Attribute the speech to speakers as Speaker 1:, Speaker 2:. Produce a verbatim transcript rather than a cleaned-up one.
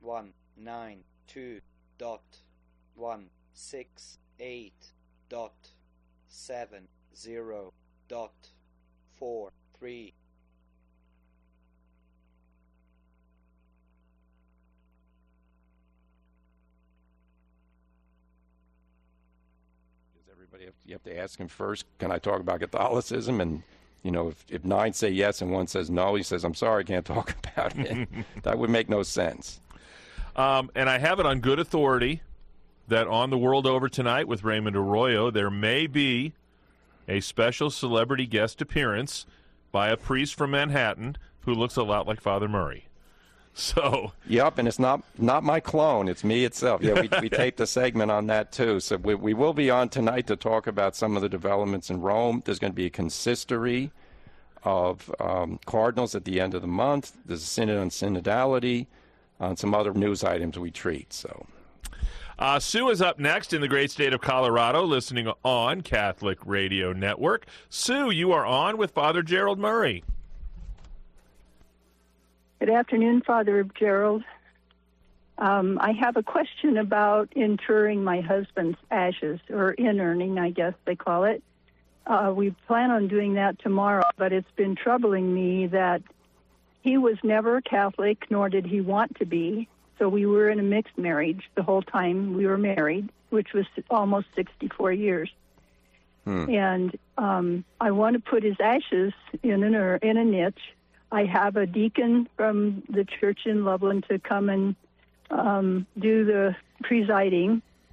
Speaker 1: one nine two dot one six eight dot seven zero dot four three.
Speaker 2: Does everybody have, you have to ask him first, can I talk about Catholicism? And you know, if, if nine say yes and one says no, he says, I'm sorry, I can't talk about it. That would make no sense.
Speaker 3: Um, and I have it on good authority that on The World Over Tonight with Raymond Arroyo, there may be a special celebrity guest appearance by a priest from Manhattan who looks a lot like Father Murray. So,
Speaker 2: yep, and it's not not my clone; it's me itself. Yeah, we we taped a segment on that too. So we we will be on tonight to talk about some of the developments in Rome. There's going to be a consistory of um, cardinals at the end of the month. There's a synod on synodality, on some other news items we treat. So,
Speaker 3: uh, Sue is up next in the great state of Colorado, listening on Catholic Radio Network. Sue, you are on with Father Gerald Murray.
Speaker 4: Good afternoon, Father Gerald. Um, I have a question about interring my husband's ashes, or inurning, I guess they call it. Uh, we plan on doing that tomorrow, but it's been troubling me that he was never Catholic, nor did he want to be. So we were in a mixed marriage the whole time we were married, which was almost sixty-four years. Hmm. And um, I want to put his ashes in, an, in a niche. I have a deacon from the church in Loveland to come and um, do the presiding,